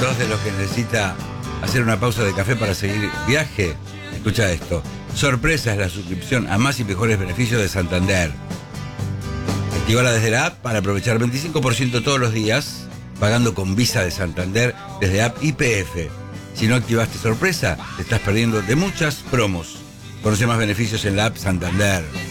¿Sos de los que necesita hacer una pausa de café para seguir viaje? Escucha esto. Sorpresa es la suscripción a más y mejores beneficios de Santander. Actívala desde la app para aprovechar 25% todos los días, pagando con Visa de Santander desde app YPF. Si no activaste sorpresa, te estás perdiendo de muchas promos. Conoce más beneficios en la app Santander.